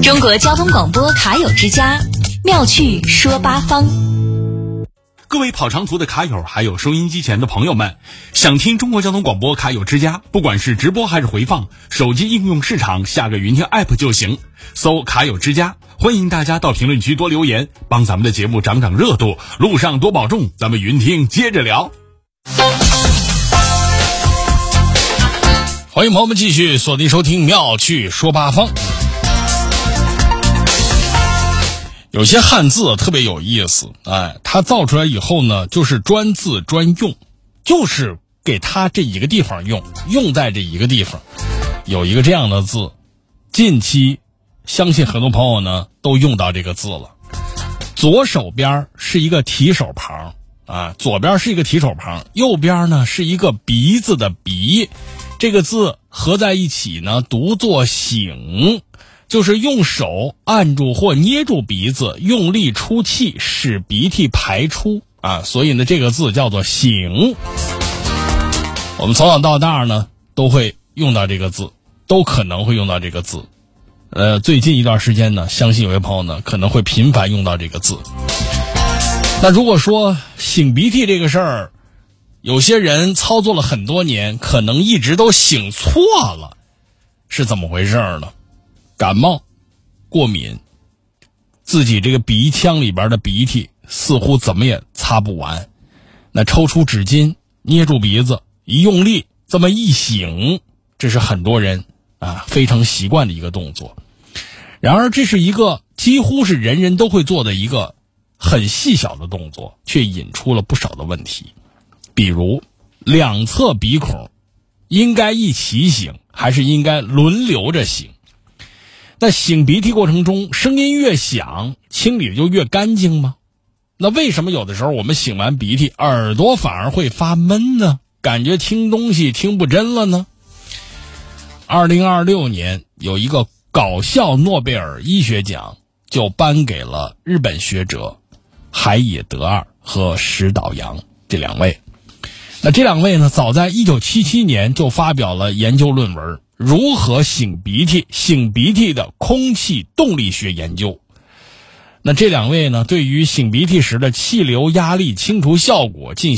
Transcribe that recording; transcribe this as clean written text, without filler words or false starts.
中国交通广播卡友之家，妙趣说八方。 各位跑长途的卡友，还有收音机前的朋友们，想听中国交通广播卡友之家，不管是直播还是回放，手机应用市场下个云听 app 就行，搜卡友之家。欢迎大家到评论区多留言，帮咱们的节目涨涨热度，路上多保重，咱们云听接着聊。 欢迎朋友们继续锁定收听妙趣说八方。有些汉字特别有意思，它造出来以后呢，就是专字专用，就是给它这一个地方用在这一个地方。有一个这样的字，近期相信很多朋友呢都用到这个字了。左手边是一个提手旁左边是一个提手旁，右边呢是一个鼻子的鼻，这个字合在一起呢读作醒，就是用手按住或捏住鼻子，用力出气，使鼻涕排出所以呢这个字叫做醒。我们从小到大呢都会用到这个字，都可能会用到这个字。最近一段时间呢，相信有些朋友呢可能会频繁用到这个字。那如果说擤鼻涕这个事儿，有些人操作了很多年，可能一直都擤错了，是怎么回事呢？感冒、过敏，自己这个鼻腔里边的鼻涕似乎怎么也擦不完，那抽出纸巾捏住鼻子，一用力这么一擤，这是很多人非常习惯的一个动作。然而这是一个几乎是人人都会做的一个很细小的动作，却引出了不少的问题。比如两侧鼻孔应该一起擤，还是应该轮流着擤？那擤鼻涕过程中声音越响，清理的就越干净吗？那为什么有的时候我们擤完鼻涕耳朵反而会发闷呢？感觉听东西听不真了呢？2026年有一个搞笑诺贝尔医学奖，就颁给了日本学者海野德二和石岛阳这两位。那这两位呢，早在1977年就发表了研究论文，如何擤鼻涕的空气动力学研究。那这两位呢，对于擤鼻涕时的气流压力清除效果进行